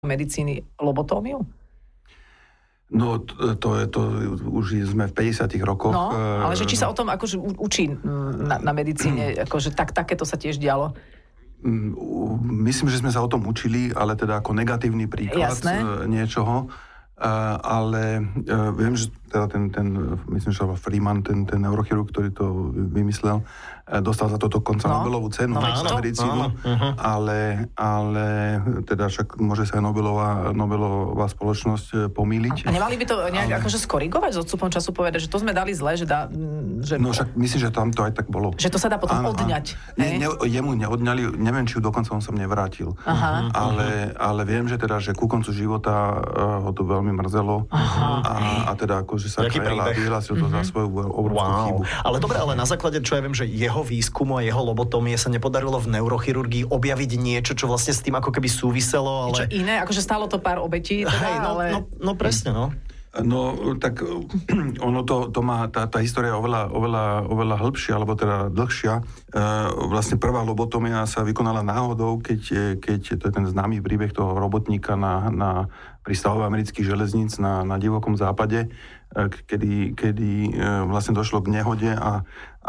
medicíny lobotómiu? No, to už sme v 50 rokoch. No, ale že či sa o tom akože učí na medicíne, akože takéto sa tiež dialo? Myslím, že sme sa o tom učili, ale teda ako negatívny príklad niečoho. Ale viem, že teda myslím, že Freeman, ten neurochirurg, ktorý to vymyslel, dostal za to dokonca Nobelovú cenu za medicínu, ale teda však môže sa aj Nobelová spoločnosť pomýliť. A nemali by to nejak akože skorigovať s odstupom času, povedať, že to sme dali zle, že No však myslím, že tam to aj tak bolo. Že to sa dá potom odňať. Jemu neodňali, neviem, či dokonca on sa mne vrátil. Ale viem, že teda, že ku koncu života ho to veľmi mrzelo a teda akože sa kajala a vyhlásil to za svoju obrovskú chybu. Ale dobre, ale na základe, čo ja viem, že jeho výskumu a jeho lobotómie sa nepodarilo v neurochirurgii objaviť niečo, čo vlastne s tým ako keby súviselo, ale... Čo iné? Akože stálo to pár obetí? No presne, no. No, tak ono to má, tá história oveľa hĺbšia, alebo teda dlhšia. Vlastne prvá lobotómia sa vykonala náhodou, keď to je ten známy príbeh toho robotníka pri stavbe amerických železníc na divokom západe, kedy vlastne došlo k nehode a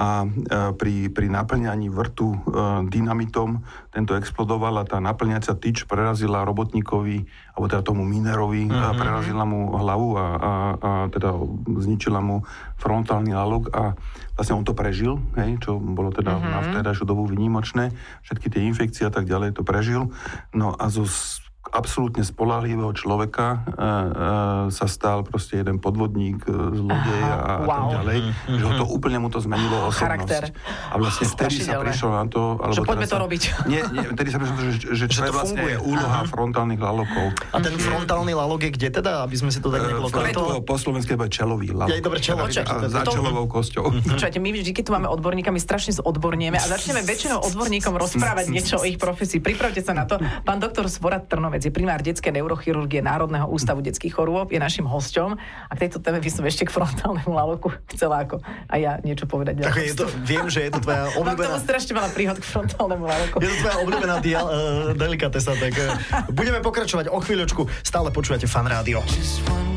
pri naplňaní vrtu dynamitom tento explodoval a tá naplňacia tyč prerazila robotníkovi, alebo teda tomu minerovi, prerazila mu hlavu a teda zničila mu frontálny lalok a vlastne on to prežil, čo bolo teda na vtedajšiu dobu výnimočné, všetky tie infekcie a tak ďalej to prežil. No a zo absolútne spoľahlivého človeka sa stal proste jeden podvodník, zlodej a tak ďalej, že ho to úplne mu to zmenilo osobnosť. Charakter. A vlastne vtedy sa prišlo na to... Že poďme to robiť. Nie, vtedy sa prišlo na to, že čo je vlastne úloha frontálnych lalokov. A ten frontálny lalok je kde teda? Aby sme si to tak neklokovali. Po slovensky je čelový lalok. Ja dobre, čelový. Za čelovou kosťou. Počujete, my vždy, keď tu máme odborníka, my strašne zodbornieme a začneme väčšinou odborníkom rozprávať niečo o ich profesii. Pripravte sa na to. Pán doktor Svorad Trnovec je primár detskej neurochirurgie Národného ústavu detských chorôb, je našim hosťom a k tejto téme by som ešte k frontálnemu laloku chcela ako aj ja niečo povedať. Tak viem, že je to tvoja obľúbená... Mám tomu strašne veľa príhod k frontálnemu laloku. Je to tvoja obľúbená delikatesa, tak budeme pokračovať o chvíľočku. Stále počúvate Fan Rádio.